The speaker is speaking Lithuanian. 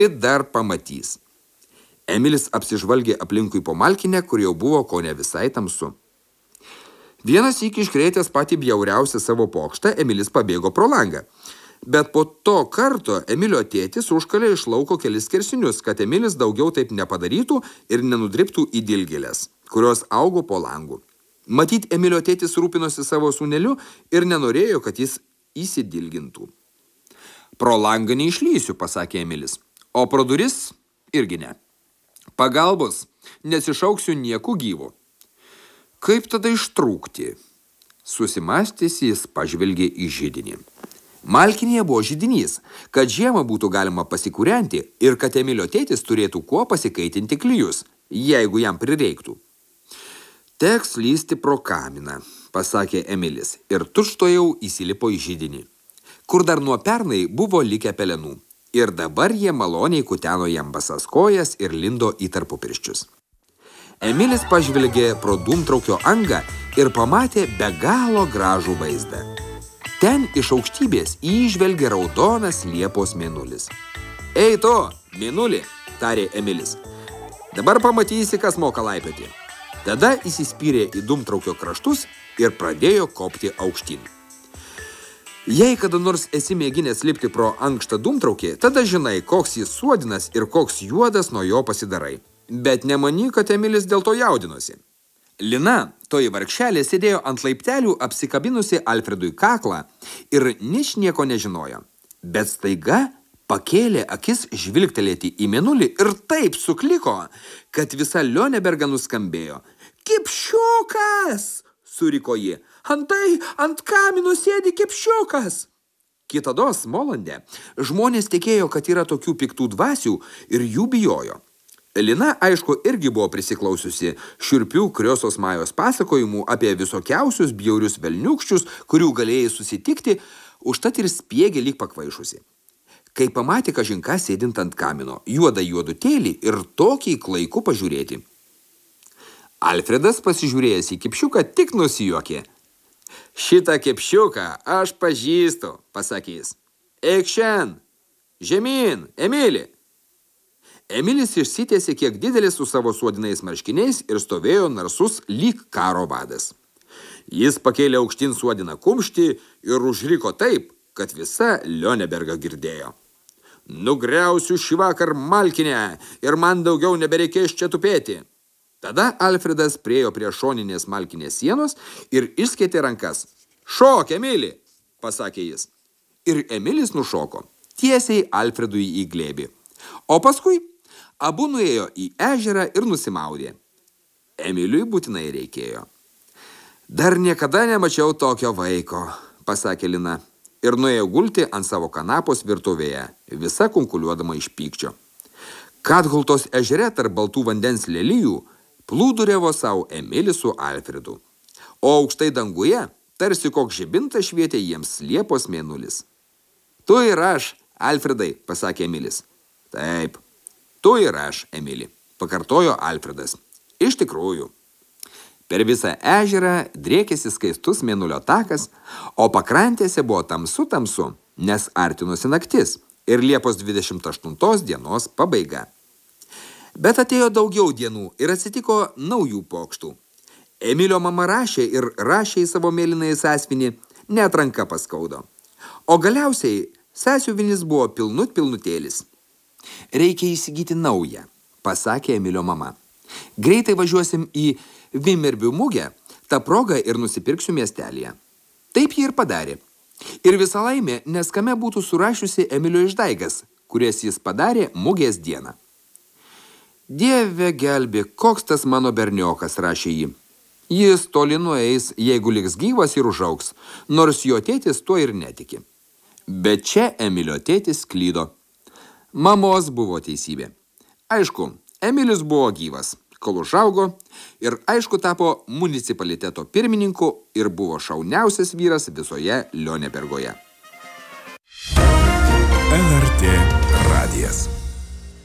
ir dar pamatys. Emilis apsižvalgė aplinkui po malkinę, kur jau buvo ko ne visai tamsu. Vienas iki iškrėtęs patį bjauriausią savo pokštą, Emilis pabėgo pro langą. Bet po to karto Emilio tėtis užkalė iš lauko kelis skersinius, kad Emilis daugiau taip nepadarytų ir nenudriptų į dilgėles, kurios augo po langu. Matyt, Emilio tėtis rūpinosi savo sūneliu ir nenorėjo, kad jis įsidilgintų. Pro langą neišlysiu, pasakė Emilis, o pro duris irgi ne. Pagalbos, nesišauksiu nieku gyvu. Kaip tada ištrūkti? Susimąstęs jis pažvelgė į židinį. Malkinėje buvo židinys, kad žiemą būtų galima pasikūrenti ir kad Emilio tėtis turėtų kuo pasikaitinti klijus, jeigu jam prireiktų. Teks lysti pro kaminą, pasakė Emilis ir tučtuojau įsilipo į židinį, kur dar nuo pernai buvo likę pelenų. Ir dabar jie maloniai kuteno jam basas kojas ir lindo į tarpupirščius. Emilis pažvelgė pro dūmtraukio angą ir pamatė be galo gražų vaizdą. Ten iš aukštybės įžvelgė raudonas Liepos mėnulis. Ei tu, mėnuli, tarė Emilis. Dabar pamatysi, kas moka laipioti. Tada įsispyrė į dūmtraukio kraštus ir pradėjo kopti aukštyn. Jei kada nors esi mėginęs lipti pro ankštą dūmtraukį, tada žinai, koks jis suodinas ir koks juodas nuo jo pasidarai. Bet nemanyk, kad Emilis dėl to jaudinosi. Lina, toji vargšelė, sėdėjo ant laiptelių apsikabinusi Alfredui kaklą ir ničnieko nežinojo. Bet staiga pakėlė akis žvilgtelėti į mėnulį ir taip sukliko, kad visa Lioneberga nuskambėjo. Kipšiukas, suriko ji. Antai ant kamino sėdi kipšiukas. Kitados Smolande žmonės tikėjo, kad yra tokių piktų dvasių ir jų bijojo. Lina, aišku, irgi buvo prisiklausiusi šiurpių Kriosos Majos pasakojimų apie visokiausius bjaurius velniukščius, kurių galėjai susitikti, užtat ir spiegė lyg pakvaišusi. Kai pamatė kažinką sėdint ant kamino, juodą juodutėlį ir tokį klaiku pažiūrėti. Alfredas, pasižiūrėjęs į kipšiuką, tik nusijuokė. Šitą kipšiuką aš pažįstu, pasakė jis. Eik šen, žemyn, Emili. Emilis išsitiesė kiek didelis su savo suodinais marškiniais ir stovėjo narsus lyg karo vadas. Jis pakėlė aukštyn suodiną kumštį ir užriko taip, kad visa Lioneberga girdėjo. Nugriausiu šį vakar malkinę ir man daugiau nebereikės čia tupėti. Tada Alfredas priėjo prie šoninės malkinės sienos ir išskėtė rankas. Šok, Emili, pasakė jis. Ir Emilis nušoko, tiesiai Alfredui į glėbį. O paskui abu nuėjo į ežerą ir nusimaudė. Emiliui būtinai reikėjo. Dar niekada nemačiau tokio vaiko, pasakė Lina, ir nuėjo gulti ant savo kanapos virtuvėje, visa kunkuliuodama iš pykčio. Katgultos ežere tarp baltų vandens lelijų plūduriavo savo Emilis su Alfredu. O aukštai danguje, tarsi koks žibintas švietė jiems Liepos mėnulis. Tu ir aš, Alfredai, pasakė Emilis. Taip. Tu ir aš, Emili, pakartojo Alfredas. Iš tikrųjų. Per visą ežerą driekėsi skaistus mėnulio takas, o pakrantėse buvo tamsu, nes artinosi naktis ir Liepos 28 dienos pabaiga. Bet atėjo daugiau dienų ir atsitiko naujų pokštų. Emilio mama rašė į savo mėlynąjį sąsiuvinį, net ranka paskaudo. O galiausiai sąsiuvinis buvo pilnutėlis. Reikia įsigyti naują, pasakė Emilio mama. Greitai važiuosim į Vimmerbių mugę, tą progą ir nusipirksiu miestelyje. Taip ji ir padarė. Ir visa laimė, nes kame būtų surašiusi Emilio išdaigas, kurias jis padarė mugės dieną. Dieve gelbė, koks tas mano berniokas, rašė ji. Jis toli nueis, jeigu liks gyvas ir užaugs, nors jo tėtis tuo ir netiki. Bet čia Emilio tėtis klydo. Mamos buvo teisybė. Aišku, Emilis buvo gyvas, kol užaugo ir aišku tapo municipaliteto pirmininku ir buvo šauniausias vyras visoje Lionebergoje. LRT radijas.